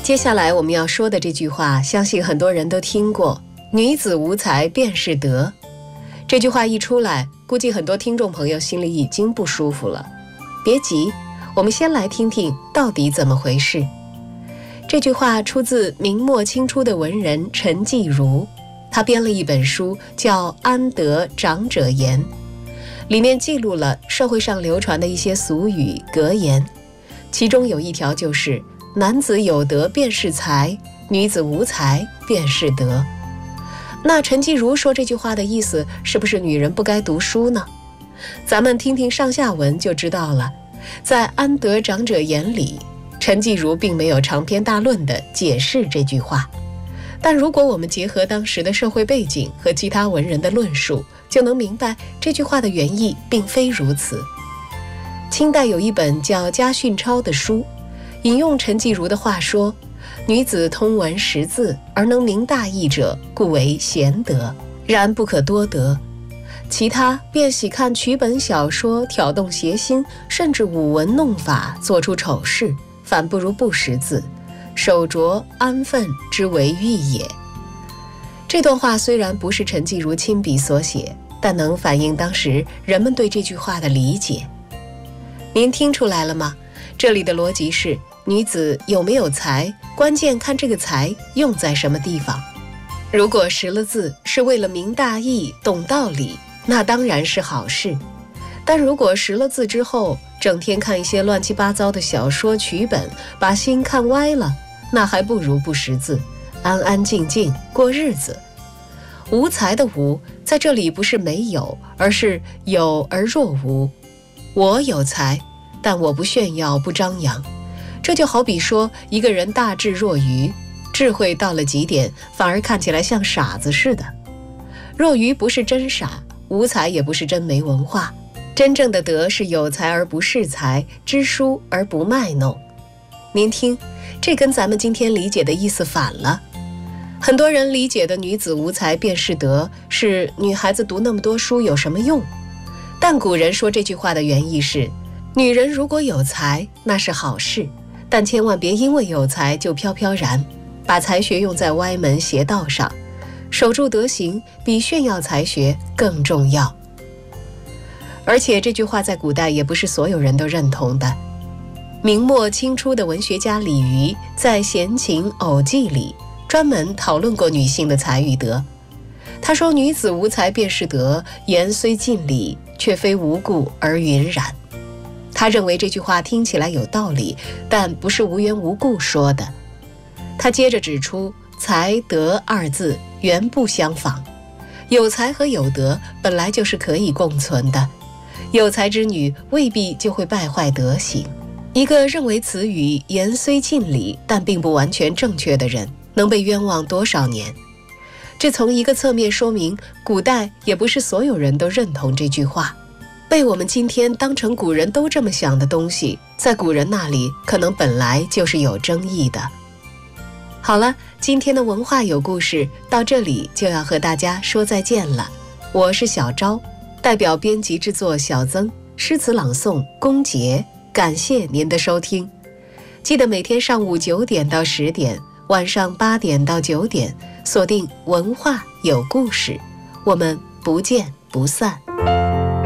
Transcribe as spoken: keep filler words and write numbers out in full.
接下来我们要说的这句话，相信很多人都听过，女子无才便是德。这句话一出来，估计很多听众朋友心里已经不舒服了。别急，我们先来听听到底怎么回事。这句话出自明末清初的文人陈继儒，他编了一本书叫《安得长者言》，里面记录了社会上流传的一些俗语格言，其中有一条就是男子有德便是才，女子无才便是德。那陈继儒说这句话的意思，是不是女人不该读书呢？咱们听听上下文就知道了。在《安得长者言》里，陈继儒并没有长篇大论地解释这句话，但如果我们结合当时的社会背景和其他文人的论述，就能明白这句话的原意并非如此。清代有一本叫《家训钞》的书，引用陈继儒的话说，女子通文识字而能明大义者，故为贤德，然不可多得。其他便喜看曲本小说，挑动邪心，甚至舞文弄法，做出丑事，反不如不识字，守拙安分之为欲也。这段话虽然不是陈继儒亲笔所写，但能反映当时人们对这句话的理解。您听出来了吗？这里的逻辑是，女子有没有才，关键看这个才用在什么地方。如果识了字是为了明大义、懂道理，那当然是好事。但如果识了字之后，整天看一些乱七八糟的小说曲本，把心看歪了，那还不如不识字，安安静静过日子。无才的无，在这里不是没有，而是有而若无。我有才，但我不炫耀，不张扬。这就好比说，一个人大智若愚，智慧到了极点，反而看起来像傻子似的。若愚不是真傻，无才也不是真没文化。真正的德是有才而不恃才，知书而不卖弄。您听，这跟咱们今天理解的意思反了。很多人理解的女子无才便是德，是女孩子读那么多书有什么用？但古人说这句话的原意是，女人如果有才，那是好事，但千万别因为有才就飘飘然，把才学用在歪门邪道上。守住德行比炫耀才学更重要。而且这句话在古代也不是所有人都认同的。明末清初的文学家李渔在《闲情偶记》里专门讨论过女性的才与德。他说，女子无才便是德，言虽尽理，却非无故而云然。他认为这句话听起来有道理，但不是无缘无故说的。他接着指出，才德二字原不相仿，有才和有德本来就是可以共存的，有才之女未必就会败坏德行。一个认为词语言虽尽理，但并不完全正确的人，能被冤枉多少年？这从一个侧面说明，古代也不是所有人都认同这句话。被我们今天当成古人都这么想的东西，在古人那里可能本来就是有争议的。好了，今天的文化有故事到这里就要和大家说再见了。我是小昭，代表编辑制作小曾，诗词朗诵龚杰，感谢您的收听。记得每天上午九点到十点，晚上八点到九点，锁定文化有故事，我们不见不散。